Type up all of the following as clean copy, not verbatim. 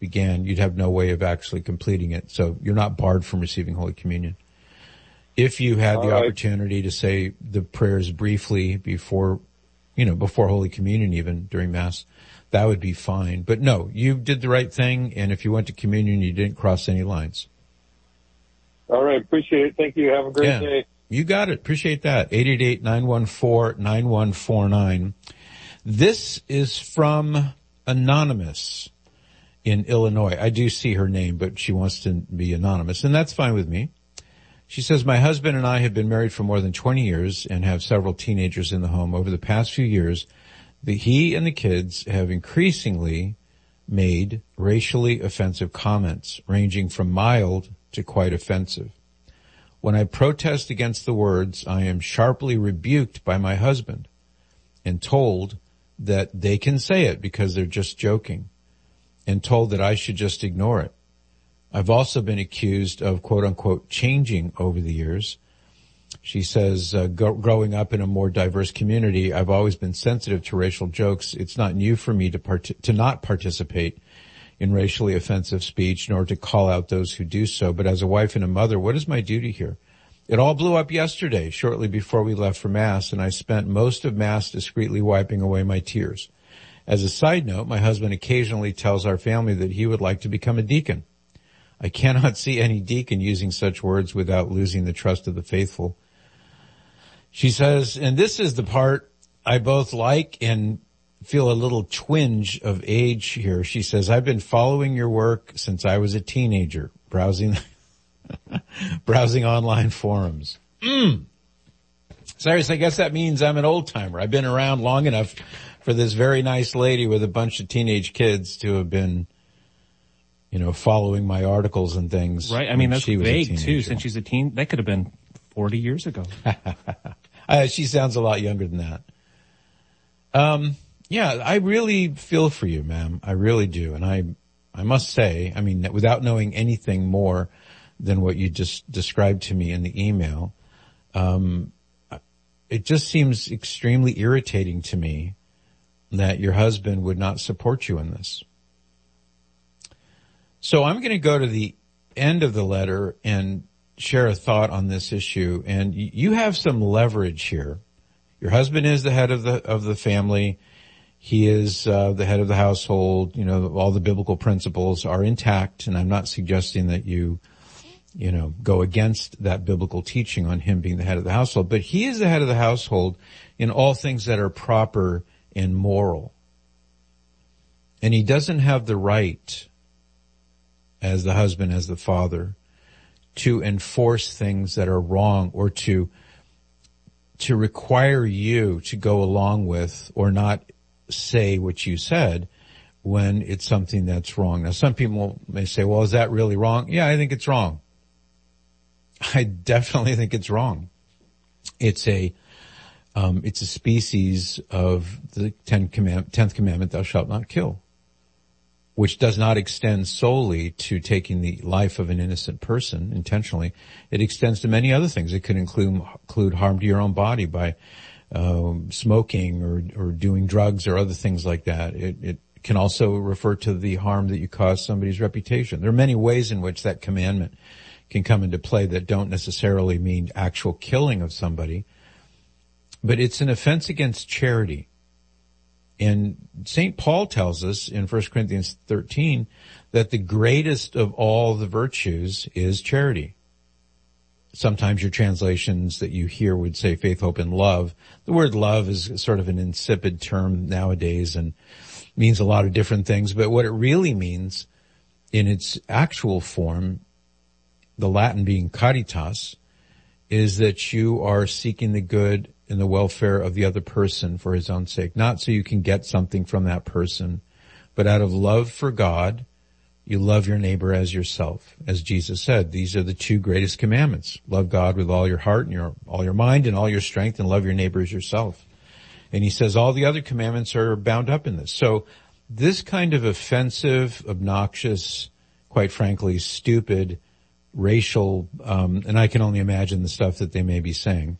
began, you'd have no way of actually completing it. So you're not barred from receiving Holy Communion. If you had the opportunity to say the prayers briefly before Holy Communion, even during Mass, that would be fine. But no, you did the right thing, and if you went to communion, you didn't cross any lines. All right, appreciate it. Thank you. Have a great day. You got it. Appreciate that. 888-914-9149. This is from Anonymous in Illinois. I do see her name, but she wants to be anonymous, and that's fine with me. She says, my husband and I have been married for more than 20 years and have several teenagers in the home. Over the past few years, he and the kids have increasingly made racially offensive comments, ranging from mild to quite offensive. When I protest against the words, I am sharply rebuked by my husband and told that they can say it because they're just joking, and told that I should just ignore it. I've also been accused of, quote unquote, changing over the years. She says, growing up in a more diverse community, I've always been sensitive to racial jokes. It's not new for me to not participate in racially offensive speech, nor to call out those who do so. But as a wife and a mother, what is my duty here? It all blew up yesterday, shortly before we left for Mass, and I spent most of Mass discreetly wiping away my tears. As a side note, my husband occasionally tells our family that he would like to become a deacon. I cannot see any deacon using such words without losing the trust of the faithful. She says, and this is the part I both like and feel a little twinge of age here. She says, I've been following your work since I was a teenager, browsing online forums. Cyrus, I guess that means I'm an old timer. I've been around long enough for this very nice lady with a bunch of teenage kids to have been, following my articles and things. Right. I mean, that's vague too, since she's a teen. That could have been 40 years ago. She sounds a lot younger than that. Yeah, I really feel for you, ma'am. I really do. And I must say, I mean, without knowing anything more than what you just described to me in the email, it just seems extremely irritating to me that your husband would not support you in this. So I'm going to go to the end of the letter and share a thought on this issue. And you have some leverage here. Your husband is the head of the family. He is the head of the household. All the biblical principles are intact. And I'm not suggesting that you go against that biblical teaching on him being the head of the household. But he is the head of the household in all things that are proper and moral. And he doesn't have the right, as the husband, as the father, to enforce things that are wrong, or to require you to go along with or not say what you said when it's something that's wrong. Now, some people may say, well, is that really wrong? Yeah, I think it's wrong. I definitely think it's wrong. It's a species of the 10th commandment, thou shalt not kill, which does not extend solely to taking the life of an innocent person intentionally. It extends to many other things. It could include harm to your own body by smoking or doing drugs or other things like that. It can also refer to the harm that you cause somebody's reputation. There are many ways in which that commandment can come into play that don't necessarily mean actual killing of somebody, but it's an offense against charity. And St. Paul tells us in 1 Corinthians 13 that the greatest of all the virtues is charity. Sometimes your translations that you hear would say faith, hope, and love. The word love is sort of an insipid term nowadays and means a lot of different things. But what it really means in its actual form, the Latin being caritas, is that you are seeking the good and the welfare of the other person for his own sake, not so you can get something from that person, but out of love for God, you love your neighbor as yourself. As Jesus said, these are the two greatest commandments. Love God with all your heart and all your mind and all your strength, and love your neighbor as yourself. And he says all the other commandments are bound up in this. So this kind of offensive, obnoxious, quite frankly, stupid, racial, and I can only imagine the stuff that they may be saying,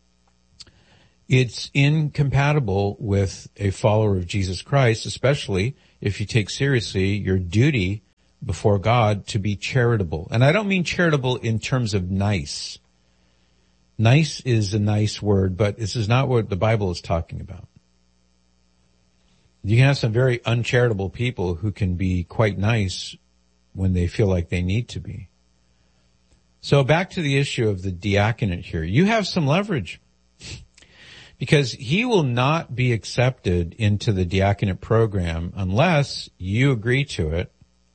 it's incompatible with a follower of Jesus Christ, especially if you take seriously your duty before God to be charitable. And I don't mean charitable in terms of nice. Nice is a nice word, but this is not what the Bible is talking about. You can have some very uncharitable people who can be quite nice when they feel like they need to be. So back to the issue of the diaconate here. You have some leverage because he will not be accepted into the diaconate program unless you agree to it,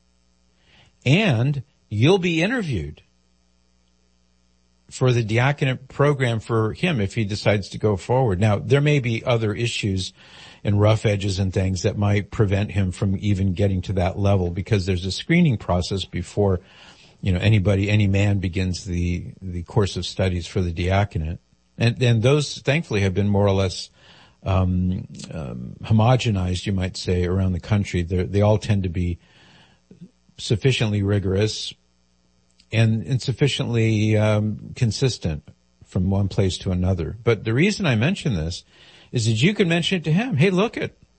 and you'll be interviewed for the diaconate program for him if he decides to go forward. Now, there may be other issues and rough edges and things that might prevent him from even getting to that level, because there's a screening process before, any man begins the course of studies for the diaconate. And those thankfully have been more or less, homogenized, you might say, around the country. They all tend to be sufficiently rigorous and sufficiently, consistent from one place to another. But the reason I mention this is that you can mention it to him. Hey, look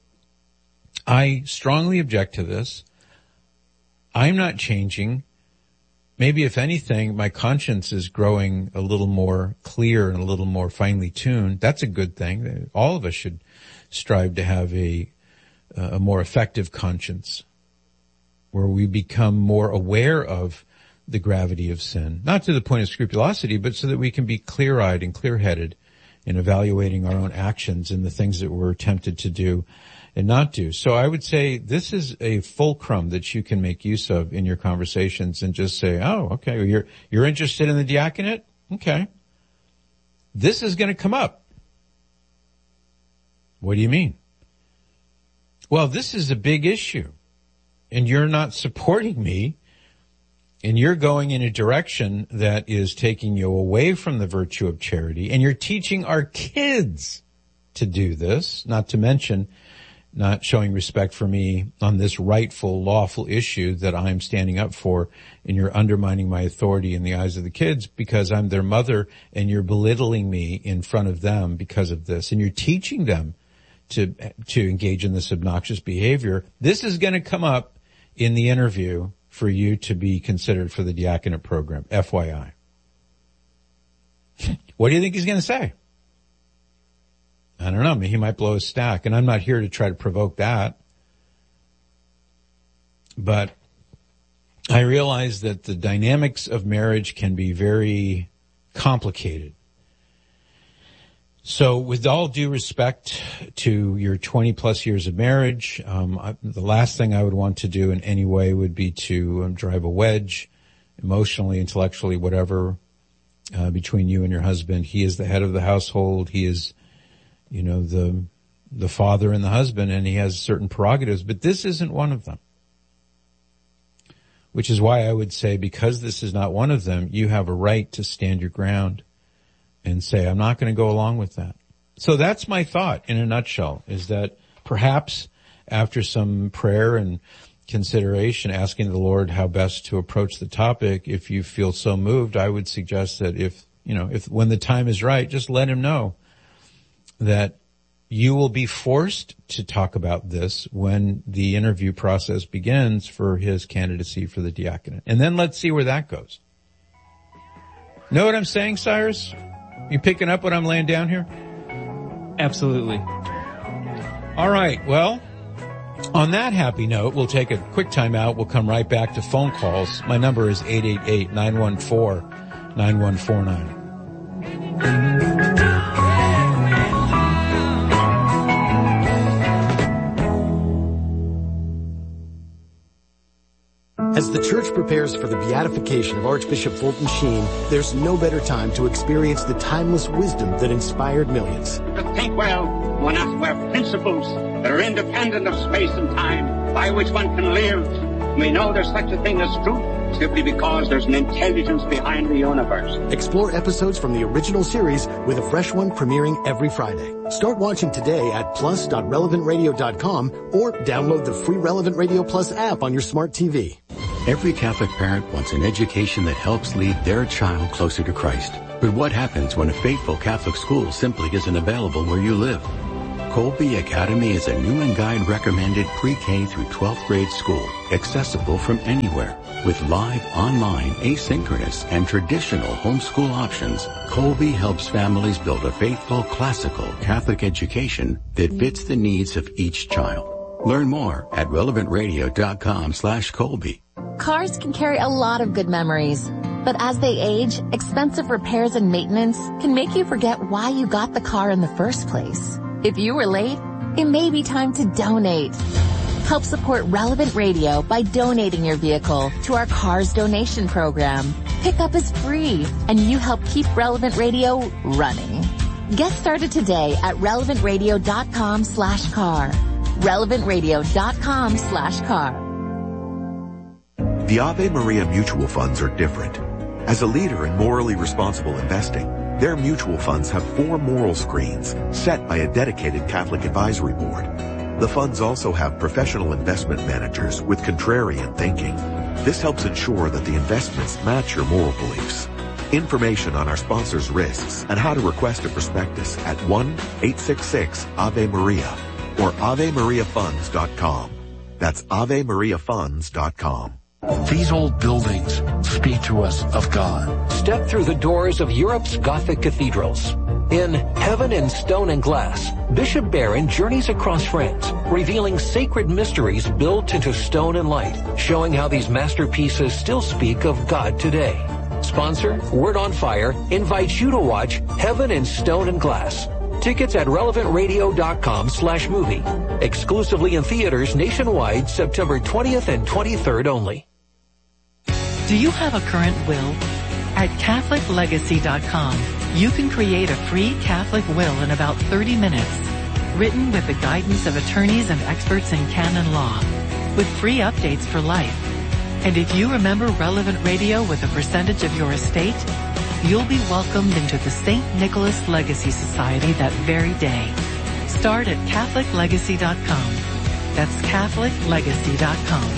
I strongly object to this. I'm not changing. Maybe if anything, my conscience is growing a little more clear and a little more finely tuned. That's a good thing. All of us should strive to have a more effective conscience where we become more aware of the gravity of sin, not to the point of scrupulosity, but so that we can be clear-eyed and clear-headed in evaluating our own actions and the things that we're tempted to do and not do. So I would say this is a fulcrum that you can make use of in your conversations and just say, oh, okay, you're interested in the diaconate? Okay. This is going to come up. What do you mean? Well, this is a big issue, and you're not supporting me, and you're going in a direction that is taking you away from the virtue of charity, and you're teaching our kids to do this, not to mention not showing respect for me on this rightful, lawful issue that I'm standing up for, and you're undermining my authority in the eyes of the kids because I'm their mother, and you're belittling me in front of them because of this, and you're teaching them to engage in this obnoxious behavior. This is going to come up in the interview for you to be considered for the diaconate program, FYI. What do you think he's going to say? I don't know. He might blow his stack, and I'm not here to try to provoke that. But I realize that the dynamics of marriage can be very complicated. So with all due respect to your 20 plus years of marriage, the last thing I would want to do in any way would be to drive a wedge emotionally, intellectually, whatever, between you and your husband. He is the head of the household. He is, the father and the husband, and he has certain prerogatives, but this isn't one of them. Which is why I would say, because this is not one of them, you have a right to stand your ground and say, I'm not going to go along with that. So that's my thought in a nutshell, is that perhaps after some prayer and consideration, asking the Lord how best to approach the topic, if you feel so moved, I would suggest that if when the time is right, just let him know that you will be forced to talk about this when the interview process begins for his candidacy for the diaconate. And then let's see where that goes. Know what I'm saying, Cyrus? You picking up what I'm laying down here? Absolutely. All right. Well, on that happy note, we'll take a quick time out. We'll come right back to phone calls. My number is 888-914-9149. As the Church prepares for the beatification of Archbishop Fulton Sheen, there's no better time to experience the timeless wisdom that inspired millions. To think well, one has to have principles that are independent of space and time, by which one can live. We know there's such a thing as truth, simply because there's an intelligence behind the universe. Explore episodes from the original series with a fresh one premiering every Friday. Start watching today at plus.relevantradio.com or download the free Relevant Radio Plus app on your smart TV. Every Catholic parent wants an education that helps lead their child closer to Christ. But what happens when a faithful Catholic school simply isn't available where you live? Colby Academy is a new and guide recommended pre-K through 12th grade school, accessible from anywhere. With live, online, asynchronous, and traditional homeschool options, Colby helps families build a faithful, classical Catholic education that fits the needs of each child. Learn more at relevantradio.com/Colby. Cars can carry a lot of good memories, but as they age, expensive repairs and maintenance can make you forget why you got the car in the first place. If you were late, it may be time to donate. Help support Relevant Radio by donating your vehicle to our Cars donation program. Pickup is free, and you help keep Relevant Radio running. Get started today at relevantradio.com/car. relevantradio.com/car. The Ave Maria mutual funds are different. As a leader in morally responsible investing, their mutual funds have 4 moral screens set by a dedicated Catholic advisory board. The funds also have professional investment managers with contrarian thinking. This helps ensure that the investments match your moral beliefs. Information on our sponsors' risks and how to request a prospectus at 1-866-AVE-MARIA or AveMariaFunds.com. That's AveMariaFunds.com. These old buildings speak to us of God. Step through the doors of Europe's Gothic cathedrals. In Heaven in Stone and Glass, Bishop Barron journeys across France, revealing sacred mysteries built into stone and light, showing how these masterpieces still speak of God today. Sponsor, Word on Fire, invites you to watch Heaven in Stone and Glass. Tickets at relevantradio.com/movie. Exclusively in theaters nationwide, September 20th and 23rd only. Do you have a current will? At CatholicLegacy.com, you can create a free Catholic will in about 30 minutes, written with the guidance of attorneys and experts in canon law, with free updates for life. And if you remember Relevant Radio with a percentage of your estate, you'll be welcomed into the St. Nicholas Legacy Society that very day. Start at CatholicLegacy.com. That's CatholicLegacy.com.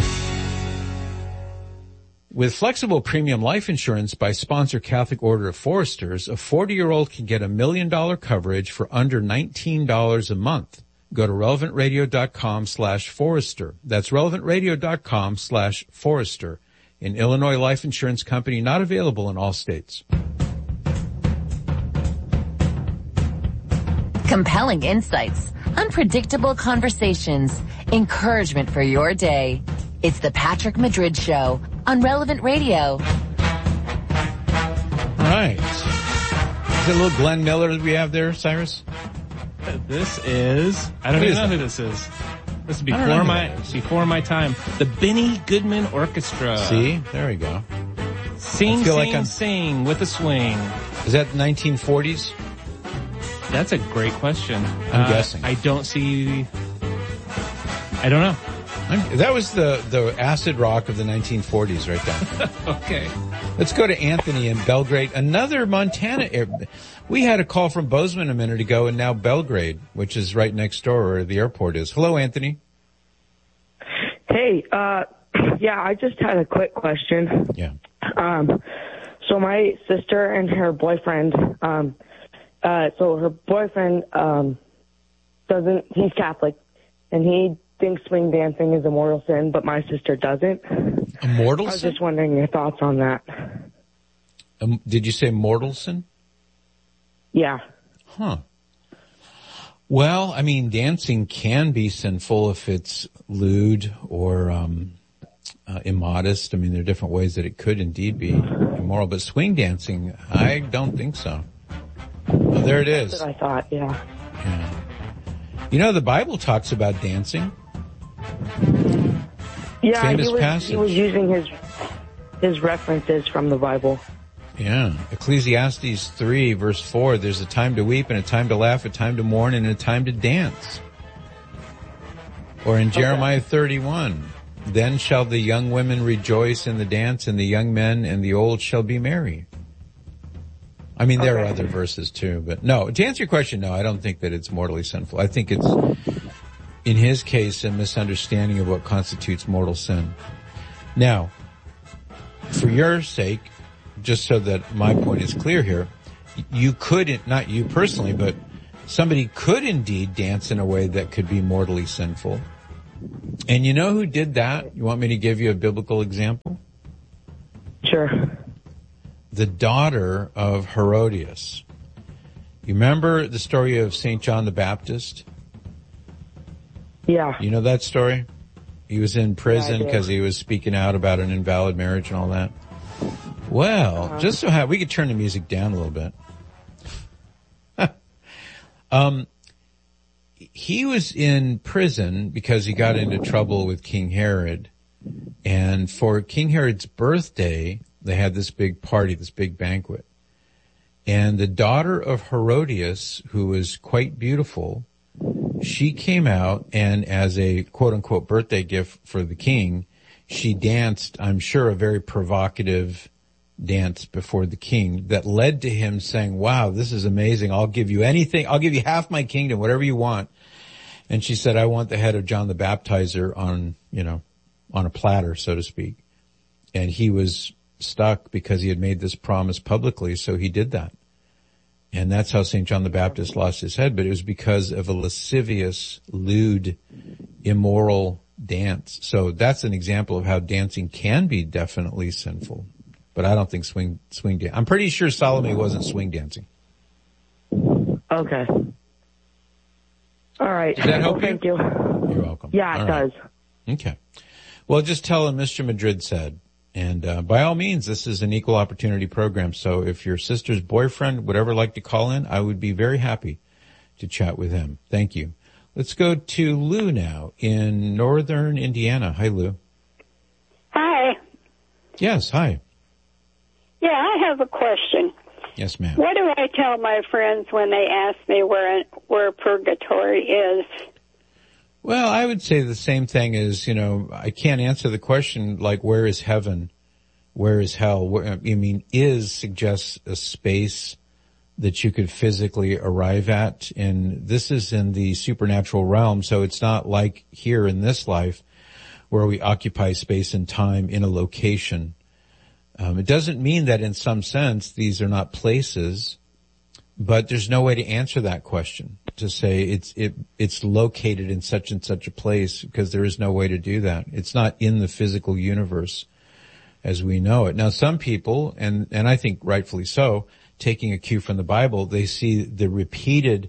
With flexible premium life insurance by sponsor Catholic Order of Foresters, a 40-year-old can get $1 million coverage for under $19 a month. Go to relevantradio.com/Forester. That's relevantradio.com/Forester. An Illinois life insurance company not available in all states. Compelling insights, unpredictable conversations, encouragement for your day. It's the Patrick Madrid Show on Relevant Radio. All right. Is it a little Glenn Miller that we have there, Cyrus? This is, I don't even know who this is. This is before my time. The Benny Goodman Orchestra. See? There we go. Sing, sing with a swing. Is that 1940s? That's a great question. I'm guessing. I don't know. That was the acid rock of the 1940s right there. Okay. Let's go to Anthony in Belgrade. Another Montana. We had a call from Bozeman a minute ago, and now Belgrade, which is right next door where the airport is. Hello, Anthony. Hey, yeah, I just had a quick question. Yeah. So my sister and her boyfriend, so her boyfriend, he's Catholic, and he thinks swing dancing is a mortal sin, but my sister doesn't. A mortal sin? I was just wondering your thoughts on that. Did you say mortal sin? Yeah. Huh. Well, I mean, dancing can be sinful if it's lewd or immodest. I mean, there are different ways that it could indeed be immoral, but swing dancing, I don't think so. Oh, there it is. That's what I thought, yeah. You know, the Bible talks about dancing. Yeah, Famous he passage. was using his references from the Bible. Yeah. Ecclesiastes 3, verse 4, there's a time to weep and a time to laugh, a time to mourn, and a time to dance. Or in Jeremiah 31, then shall the young women rejoice in the dance, and the young men and the old shall be merry. I mean, there are other verses too, but no, to answer your question, no, I don't think that it's mortally sinful. I think it's, in his case, a misunderstanding of what constitutes mortal sin. Now, for your sake, just so that my point is clear here, you couldn't, not you personally, but somebody could indeed dance in a way that could be mortally sinful. And you know who did that? You want me to give you a biblical example? Sure. The daughter of Herodias. You remember the story of St. John the Baptist? Yeah. You know that story? He was in prison because he was speaking out about an invalid marriage and all that. Well, just so how we could turn the music down a little bit. He was in prison because he got into trouble with King Herod. And for King Herod's birthday, they had this big party, this big banquet. And the daughter of Herodias, who was quite beautiful, she came out, and as a quote-unquote birthday gift for the king, she danced, I'm sure, a very provocative dance before the king that led to him saying, wow, this is amazing. I'll give you anything. I'll give you half my kingdom, whatever you want. And she said, I want the head of John the Baptizer on a platter, so to speak. And he was stuck because he had made this promise publicly, so he did that. And that's how St. John the Baptist lost his head, but it was because of a lascivious, lewd, immoral dance. So that's an example of how dancing can be definitely sinful. But I don't think swing dance. I'm pretty sure Salome wasn't swing dancing. Okay. All right. Does that help you? Thank you. You're welcome. Yeah, it does. Okay. Well, just tell him Mr. Madrid said. And by all means, this is an equal opportunity program. So if your sister's boyfriend would ever like to call in, I would be very happy to chat with him. Thank you. Let's go to Lou now in northern Indiana. Hi, Lou. Hi. Yes, hi. Yeah, I have a question. Yes, ma'am. What do I tell my friends when they ask me where purgatory is? Well, I would say the same thing as, I can't answer the question like where is heaven? Where is hell? Is suggests a space that you could physically arrive at. And this is in the supernatural realm. So it's not like here in this life where we occupy space and time in a location. It doesn't mean that in some sense these are not places, but there's no way to answer that question, to say it's located in such and such a place, because there is no way to do that. It's not in the physical universe as we know it. Now, some people, and I think rightfully so, taking a cue from the Bible, they see the repeated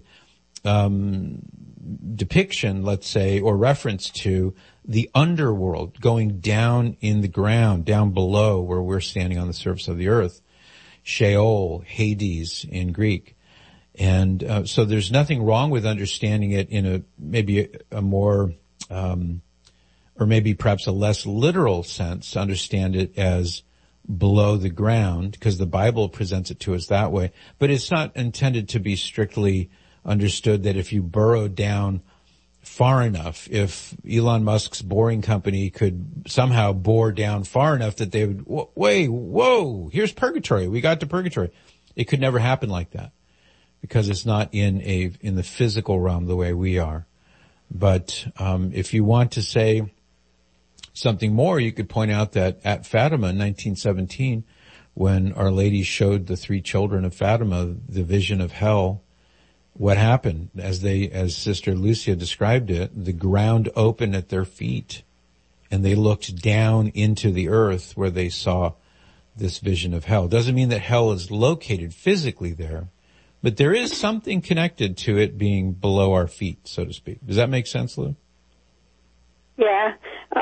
depiction, let's say, or reference to the underworld, going down in the ground, down below where we're standing on the surface of the earth. Sheol, Hades in Greek. And so there's nothing wrong with understanding it in maybe a more, or maybe perhaps a less literal sense, to understand it as below the ground, because the Bible presents it to us that way. But it's not intended to be strictly understood that if you burrow down far enough, if Elon Musk's boring company could somehow bore down far enough that they would, whoa, here's purgatory. We got to purgatory. It could never happen like that, because it's not in the physical realm the way we are. But if you want to say something more, you could point out that at Fatima in 1917, when Our Lady showed the three children of Fatima the vision of hell, what happened? As Sister Lucia described it, the ground opened at their feet, and they looked down into the earth where they saw this vision of hell. Doesn't mean that hell is located physically there, but there is something connected to it being below our feet, so to speak. Does that make sense, Lou? Yeah.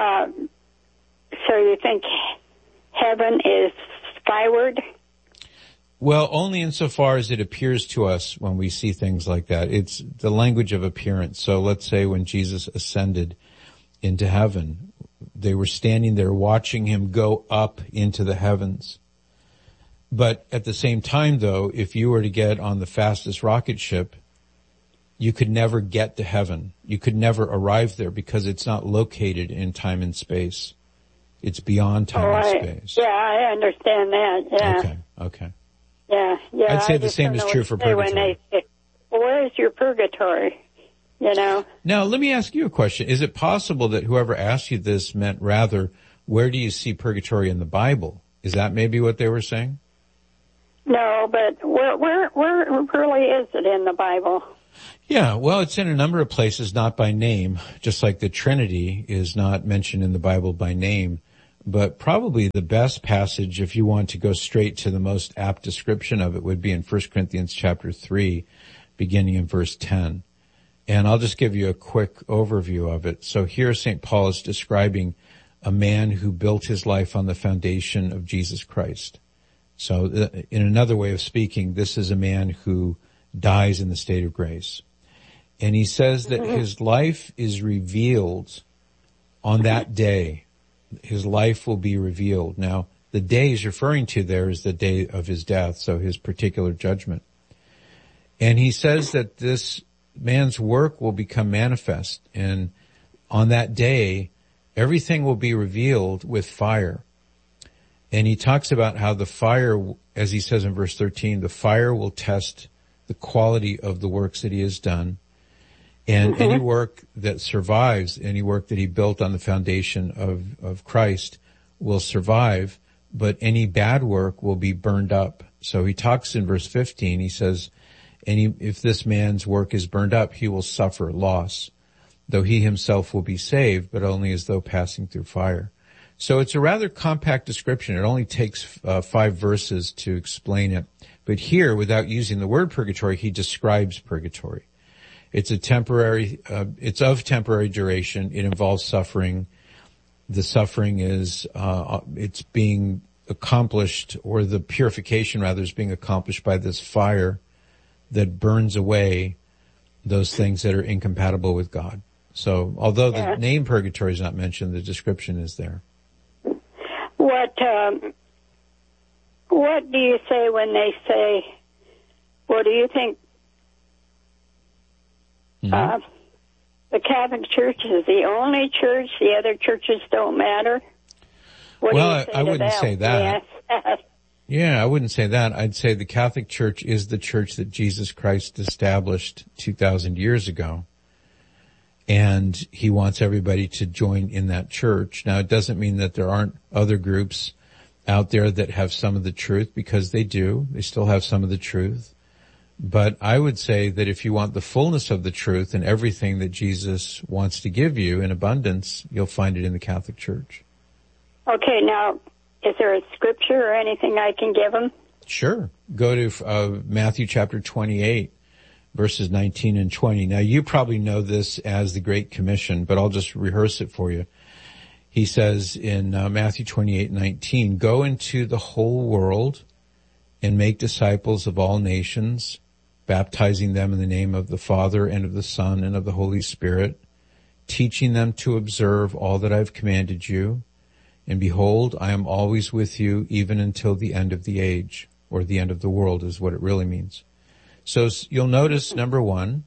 So you think heaven is skyward? Well, only insofar as it appears to us when we see things like that. It's the language of appearance. So let's say when Jesus ascended into heaven, they were standing there watching him go up into the heavens. But at the same time, though, if you were to get on the fastest rocket ship, you could never get to heaven. You could never arrive there because it's not located in time and space. It's beyond time and space. Yeah, I understand that. Yeah. Okay. Yeah. I'd say the same is true for purgatory. When they say, well, where is your purgatory? Now, let me ask you a question. Is it possible that whoever asked you this meant rather, where do you see purgatory in the Bible? Is that maybe what they were saying? No, but where really is it in the Bible? Yeah, well, it's in a number of places, not by name, just like the Trinity is not mentioned in the Bible by name. But probably the best passage, if you want to go straight to the most apt description of it, would be in 1 Corinthians chapter 3, beginning in verse 10. And I'll just give you a quick overview of it. So here St. Paul is describing a man who built his life on the foundation of Jesus Christ. So in another way of speaking, this is a man who dies in the state of grace. And he says that his life is revealed on that day. His life will be revealed. Now, the day he's referring to there is the day of his death, so his particular judgment. And he says that this man's work will become manifest, and on that day, everything will be revealed with fire. And he talks about how the fire, as he says in verse 13, the fire will test the quality of the works that he has done. And any work that survives, any work that he built on the foundation of Christ will survive, but any bad work will be burned up. So he talks in verse 15, he says, if this man's work is burned up, he will suffer loss, though he himself will be saved, but only as though passing through fire. So it's a rather compact description. It only takes 5 verses to explain it. But here, without using the word purgatory, he describes purgatory. It's a temporary, it's of temporary duration. It involves suffering. The suffering is, it's being accomplished, or the purification rather is being accomplished by this fire that burns away those things that are incompatible with God. So although the name purgatory is not mentioned, the description is there. What do you say when they say, what do you think? The Catholic Church is the only church, the other churches don't matter? Well, I wouldn't say that. Yes. Yeah, I wouldn't say that. I'd say the Catholic Church is the church that Jesus Christ established 2,000 years ago. And he wants everybody to join in that church. Now, it doesn't mean that there aren't other groups out there that have some of the truth, because they do. They still have some of the truth. But I would say that if you want the fullness of the truth and everything that Jesus wants to give you in abundance, you'll find it in the Catholic Church. Okay, now, is there a scripture or anything I can give them? Sure. Go to Matthew chapter 28, verses 19 and 20. Now, you probably know this as the Great Commission, but I'll just rehearse it for you. He says in Matthew 28:19, "Go into the whole world and make disciples of all nations, baptizing them in the name of the Father and of the Son and of the Holy Spirit, teaching them to observe all that I've commanded you. And behold, I am always with you even until the end of the age," or the end of the world is what it really means. So you'll notice, number one,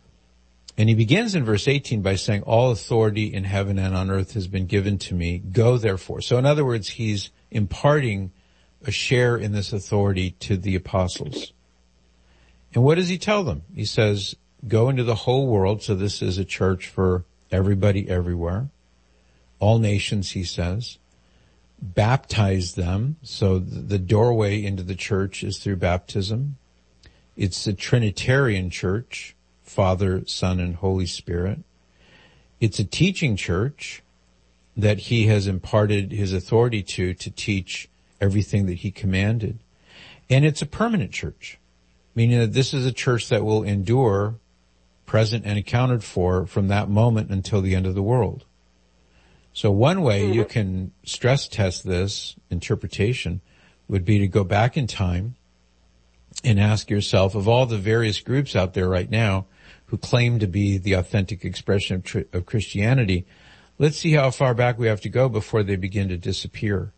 and he begins in verse 18 by saying, "All authority in heaven and on earth has been given to me. Go therefore." So in other words, he's imparting a share in this authority to the apostles. And what does he tell them? He says, go into the whole world. So this is a church for everybody everywhere. All nations, he says. Baptize them. So the doorway into the church is through baptism. It's a Trinitarian church, Father, Son, and Holy Spirit. It's a teaching church that he has imparted his authority to teach everything that he commanded. And it's a permanent church, meaning that this is a church that will endure, present and accounted for, from that moment until the end of the world. So one way you can stress test this interpretation would be to go back in time and ask yourself, of all the various groups out there right now who claim to be the authentic expression of Christianity, let's see how far back we have to go before they begin to disappear.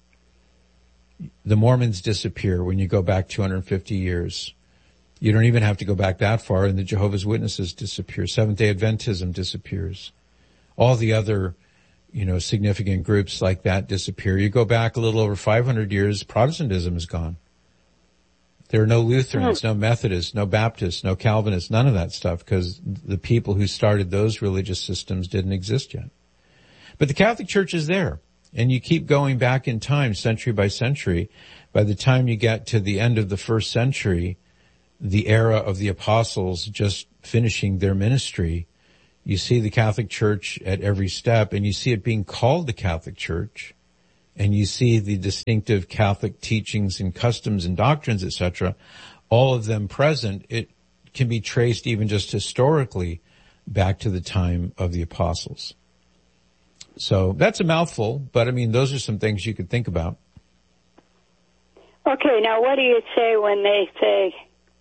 The Mormons disappear when you go back 250 years. You don't even have to go back that far, and the Jehovah's Witnesses disappear. Seventh-day Adventism disappears. All the other, significant groups like that disappear. You go back a little over 500 years, Protestantism is gone. There are no Lutherans, no Methodists, no Baptists, no Calvinists, none of that stuff, because the people who started those religious systems didn't exist yet. But the Catholic Church is there, and you keep going back in time, century by century. By the time you get to the end of the first century, the era of the apostles just finishing their ministry. You see the Catholic Church at every step, and you see it being called the Catholic Church, and you see the distinctive Catholic teachings and customs and doctrines, etc., all of them present. It can be traced even just historically back to the time of the apostles. So that's a mouthful, but I mean, those are some things you could think about. Okay, now what do you say when they say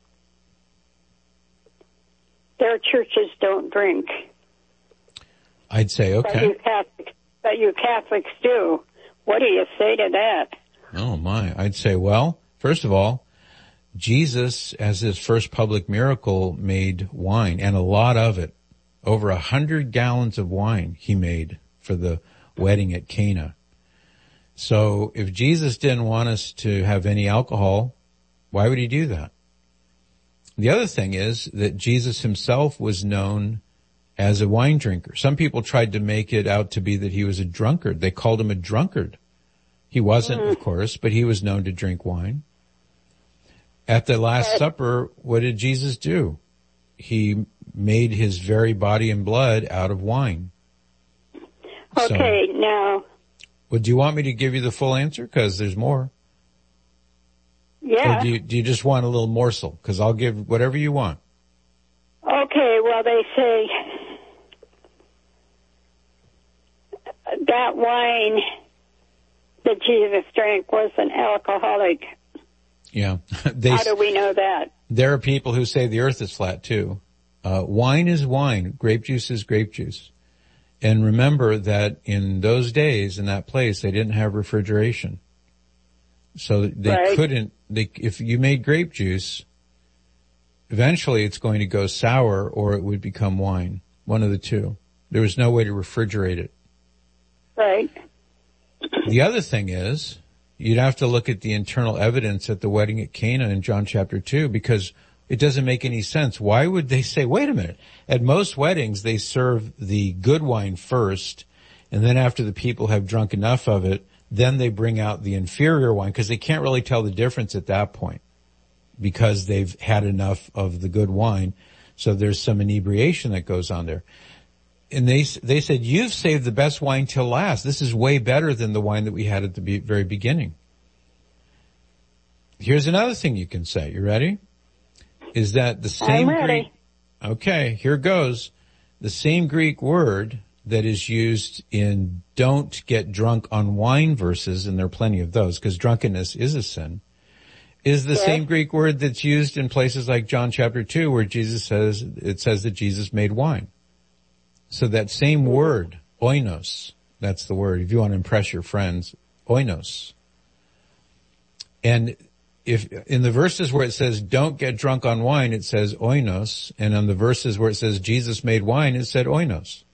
their churches don't drink? I'd say, okay. But you Catholics do. What do you say to that? Oh my, I'd say, well, first of all, Jesus, as his first public miracle, made wine, and a lot of it. Over 100 gallons of wine he made for the wedding at Cana. So if Jesus didn't want us to have any alcohol, why would he do that? The other thing is that Jesus himself was known as a wine drinker. Some people tried to make it out to be that he was a drunkard. They called him a drunkard. He wasn't, of course, but he was known to drink wine. At the Last Supper, what did Jesus do? He made his very body and blood out of wine. Okay, now. Well, do you want me to give you the full answer? Because there's more. Yeah. Or do you just want a little morsel? Because I'll give whatever you want. Okay, well, they say that wine that Jesus drank was an alcoholic. Yeah. How do we know that? There are people who say the earth is flat too. Wine is wine. Grape juice is grape juice. And remember that in those days, in that place, they didn't have refrigeration. So they couldn't, if you made grape juice, eventually it's going to go sour or it would become wine. One of the two. There was no way to refrigerate it. Right. The other thing is, you'd have to look at the internal evidence at the wedding at Cana in John chapter 2, because it doesn't make any sense. Why would they say, wait a minute, at most weddings they serve the good wine first, and then after the people have drunk enough of it, then they bring out the inferior wine, because they can't really tell the difference at that point, because they've had enough of the good wine. So there's some inebriation that goes on there. And they said, you've saved the best wine till last. This is way better than the wine that we had at the very beginning. Here's another thing you can say. You ready? Is that the same Greek? Okay, here goes. The same Greek word that is used in don't get drunk on wine verses, and there are plenty of those because drunkenness is a sin, is the same Greek word that's used in places like John chapter 2 where it says that Jesus made wine. So that same word, oinos, that's the word, if you want to impress your friends, oinos. And if in the verses where it says don't get drunk on wine, it says oinos, and on the verses where it says Jesus made wine, it said oinos.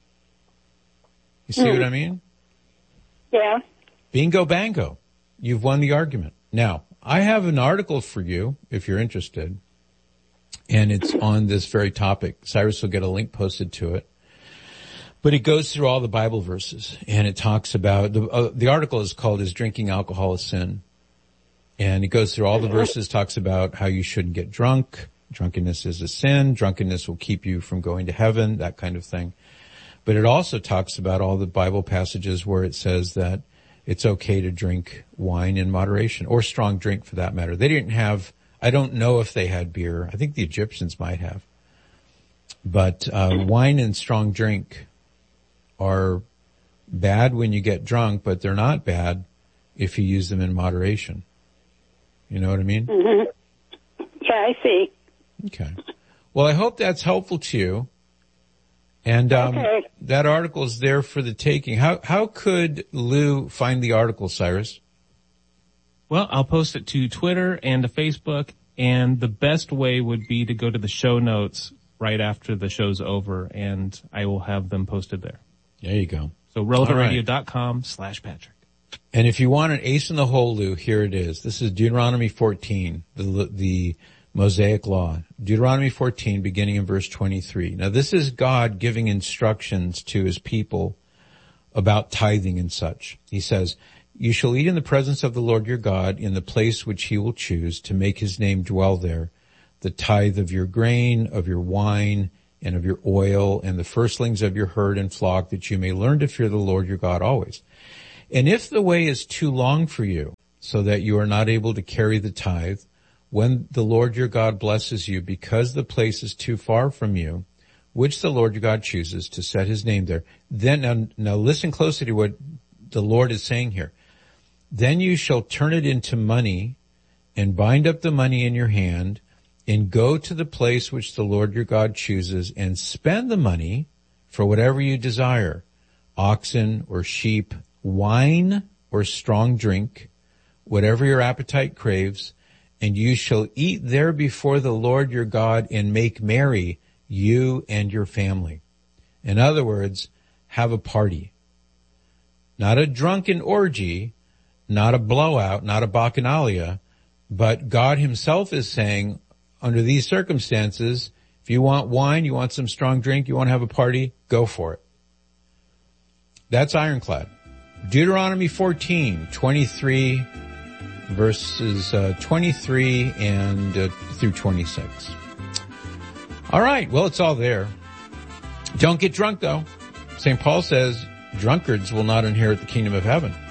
You see what I mean? Yeah. Bingo bango. You've won the argument. Now, I have an article for you if you're interested, and it's on this very topic. Cyrus will get a link posted to it. But it goes through all the Bible verses, and it talks about, the article is called Is Drinking Alcohol a Sin? And it goes through all the verses, talks about how you shouldn't get drunk. Drunkenness is a sin. Drunkenness will keep you from going to heaven, that kind of thing. But it also talks about all the Bible passages where it says that it's okay to drink wine in moderation, or strong drink for that matter. They didn't have, I don't know if they had beer. I think the Egyptians might have. But wine and strong drink are bad when you get drunk, but they're not bad if you use them in moderation. You know what I mean? Mm-hmm. Yeah, I see. Okay. Well, I hope that's helpful to you. And that article is there for the taking. How could Lou find the article, Cyrus? Well, I'll post it to Twitter and to Facebook, and the best way would be to go to the show notes right after the show's over, and I will have them posted there. There you go. So relevantradio.com/Patrick. And if you want an ace in the hole, Lou, here it is. This is Deuteronomy 14, the Mosaic Law. Deuteronomy 14, beginning in verse 23. Now this is God giving instructions to his people about tithing and such. He says, you shall eat in the presence of the Lord your God in the place which he will choose to make his name dwell there, the tithe of your grain, of your wine, and of your oil, and the firstlings of your herd and flock, that you may learn to fear the Lord your God always. And if the way is too long for you, so that you are not able to carry the tithe, when the Lord your God blesses you, because the place is too far from you, which the Lord your God chooses to set his name there, then, now listen closely to what the Lord is saying here. Then you shall turn it into money and bind up the money in your hand and go to the place which the Lord your God chooses and spend the money for whatever you desire, oxen or sheep, wine or strong drink, whatever your appetite craves, and you shall eat there before the Lord your God and make merry, you and your family. In other words, have a party. Not a drunken orgy, not a blowout, not a bacchanalia, but God himself is saying, under these circumstances, if you want wine, you want some strong drink, you want to have a party, go for it. That's ironclad. Deuteronomy 14:23, verses 23 and through 26. All right, well, it's all there. Don't get drunk, though. St. Paul says drunkards will not inherit the kingdom of heaven.